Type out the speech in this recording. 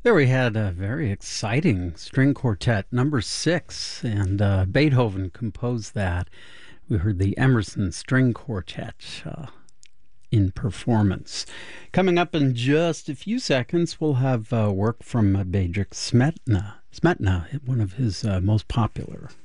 There we had a very exciting string quartet, number six, and Beethoven composed that. We heard the Emerson String Quartet in performance. Coming up in just a few seconds, we'll have work from Bedřich Smetana, one of his most popular